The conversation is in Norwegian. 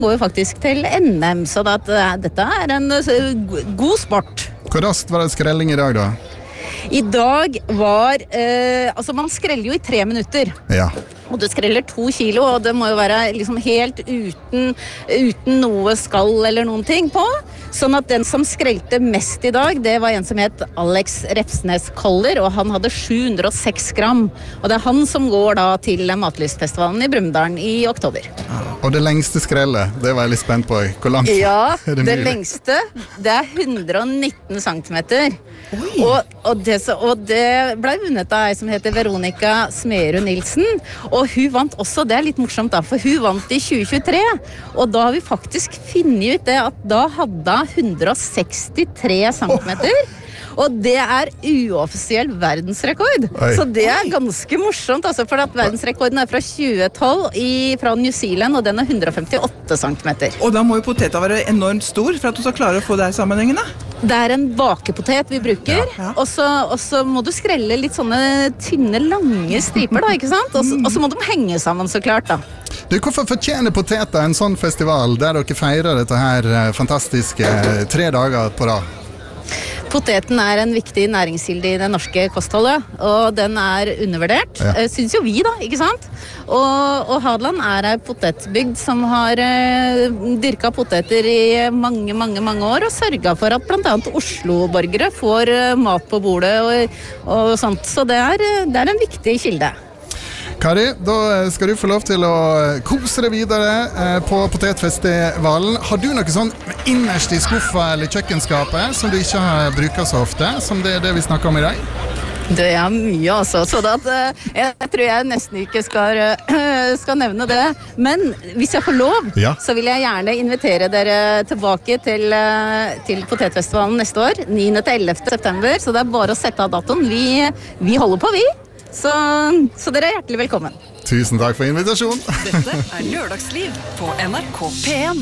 går jo faktisk til NM, så dette en god sport. Hvor raskt var det skrelling I dag da? I dag var, man skreller jo I 3 minutter. Ja. Og du skreller 2 kilo, og det må jo være liksom helt uten noe skall eller noen ting på. Sånn at den som skrelte mest I dag, det var en som het Alex Refsnes Koller, og han hadde 706 gram. Og det han som går da til Matlystfestivalen I Brumunddal I oktober. Og det lengste skrellet, det var jeg litt spent på. Hvor langt ja, det det lengste, det 119 centimeter. Og det ble vunnet av en som heter Veronica Smerud Nilsen, og hun vant også, det litt morsomt da, for hun vant I 2023, og da har vi faktisk finnet ut det at da hadde hun 163 centimeter, og det uoffisiell verdensrekord. Oi. Så det ganske morsomt, altså, for at verdensrekorden fra 2012 fra New Zealand, og den 158 centimeter. Og da må jo poteta være enormt stor for at du skal klare å få det sammenhengen da? Det en bakepotet vi bruker, og så må du skrelle litt sånne tynne, lange striper da, ikke sant? Og så må de henge sammen så klart da. Du, hvorfor fortjener poteta en sånn festival der dere feirer dette her fantastiske 3 dager på rad? Poteten en viktig næringskilde I det norske kostholdet, og den undervurdert, synes jo vi da, ikke sant? Og Hadeland en potetbygd som har dyrket poteter I mange år, og sørget for at blant annet Oslo-borgere får mat på bordet og sånt, så det en viktig kilde. Kari, da skal du få lov til å kose deg videre på potetfestivalen. Har du noe sånn innerst I skuffa eller kjøkkenskapet som du ikke bruker så ofte, som det vi snakker om I dag? Det mye altså, så jeg tror jeg nesten ikke skal nevne det. Men hvis jeg får lov, så vil jeg gjerne invitere dere tilbake til Potetfestivalen neste år, 9. til 11. september, så det bare å sette av datoen. Vi holder på, vi. Så dere hjertelig velkommen. Tusen takk for invitasjonen. Dette Lørdagsliv på NRK P1.